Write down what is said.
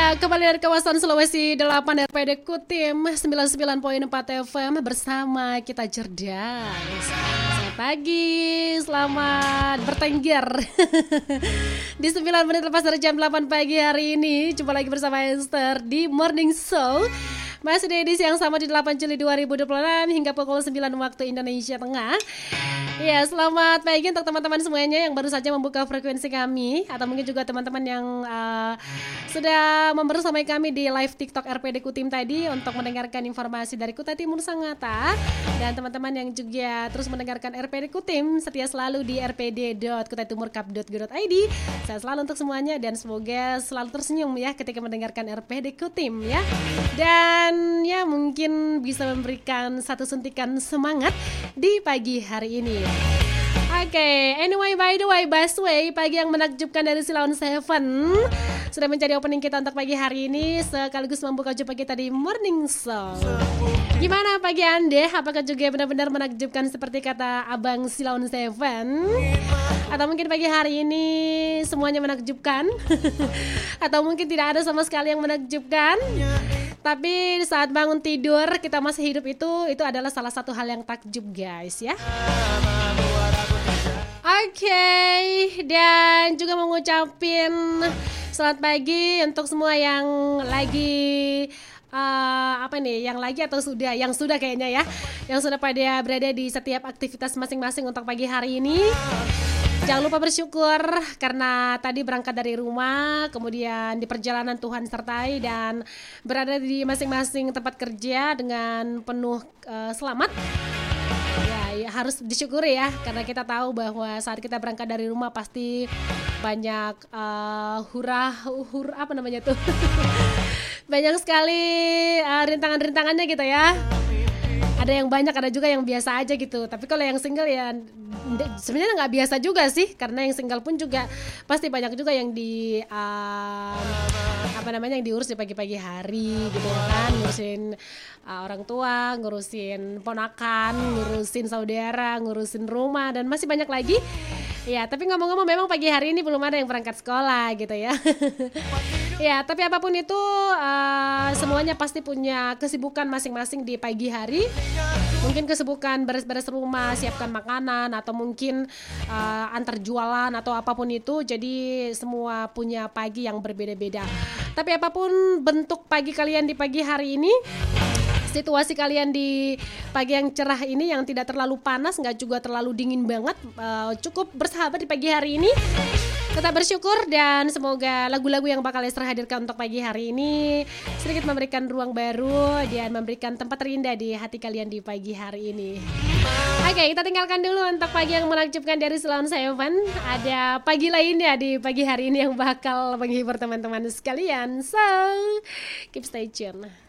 Kembali dari kawasan Sulawesi 8 RPD Kutim 99.4 FM bersama kita cerdas. Selamat pagi, selamat bertengger. Di 9 menit lepas dari jam 8 pagi hari ini, jumpa lagi bersama Esther di Morning Show. Masih di edisi yang sama di 8 Juli 2026 hingga pukul 9 waktu Indonesia Tengah. Ya, selamat pagi untuk teman-teman semuanya yang baru saja membuka frekuensi kami, atau mungkin juga teman-teman yang sudah membersamai kami di live TikTok RPD Kutim tadi untuk mendengarkan informasi dari Kuta Timur Sangatta. Dan teman-teman yang juga terus mendengarkan RPD Kutim, setia selalu di rpd.kutatimurkap.go.id. Saya selalu untuk semuanya dan semoga selalu tersenyum ya ketika mendengarkan RPD Kutim ya. Dan ya mungkin bisa memberikan satu suntikan semangat di pagi hari ini. Oke, anyway, by the way, Busway, pagi yang menakjubkan dari Silon Seven sudah menjadi opening kita untuk pagi hari ini, sekaligus membuka jumpa kita di Morning Show. Gimana pagi Anda? Apakah juga benar-benar menakjubkan seperti kata Abang Silon Seven? Atau mungkin pagi hari ini semuanya menakjubkan? Atau mungkin tidak ada sama sekali yang menakjubkan? Tapi saat bangun tidur kita masih hidup itu adalah salah satu hal yang takjub guys ya. Oke, dan juga mengucapin selamat pagi untuk semua yang lagi yang lagi atau sudah, yang sudah kayaknya ya, yang sudah pada berada di setiap aktivitas masing-masing untuk pagi hari ini. Jangan lupa bersyukur karena tadi berangkat dari rumah, kemudian di perjalanan Tuhan sertai dan berada di masing-masing tempat kerja dengan penuh selamat. Ya, harus disyukuri ya, karena kita tahu bahwa saat kita berangkat dari rumah pasti banyak banyak sekali rintangan-rintangannya gitu ya. Ada yang banyak, ada juga yang biasa aja gitu. Tapi kalau yang single ya sebenarnya nggak biasa juga sih, karena yang single pun juga pasti banyak juga yang yang diurus di pagi-pagi hari gitu kan, ngurusin orang tua, ngurusin ponakan, ngurusin saudara, ngurusin rumah, dan masih banyak lagi. Ya, tapi ngomong-ngomong memang pagi hari ini belum ada yang berangkat sekolah gitu ya. Ya, tapi apapun itu semuanya pasti punya kesibukan masing-masing di pagi hari. Mungkin kesibukan beres-beres rumah, siapkan makanan, atau mungkin antar jualan atau apapun itu. Jadi semua punya pagi yang berbeda-beda. Tapi apapun bentuk pagi kalian di pagi hari ini, situasi kalian di pagi yang cerah ini yang tidak terlalu panas, nggak juga terlalu dingin banget, cukup bersahabat di pagi hari ini. Tetap bersyukur dan semoga lagu-lagu yang bakal Esther hadirkan untuk pagi hari ini sedikit memberikan ruang baru dan memberikan tempat terindah di hati kalian di pagi hari ini. Oke, kita tinggalkan dulu untuk pagi yang menakjubkan dari Silon Seven. Ada pagi lainnya di pagi hari ini yang bakal menghibur teman-teman sekalian. So, keep stay tune.